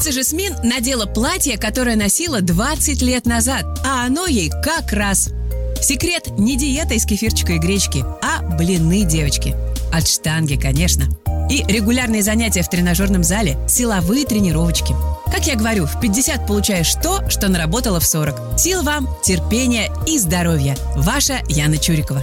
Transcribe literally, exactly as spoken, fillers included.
Певица Жасмин надела платье, которое носила двадцать лет назад, а оно ей как раз. Секрет не диета из кефирчика и гречки, а блины, девочки. От штанги, конечно. И регулярные занятия в тренажерном зале, силовые тренировочки. Как я говорю, в пятьдесят получаешь то, что наработала в сорок. Сил вам, терпения и здоровья. Ваша Яна Чурикова.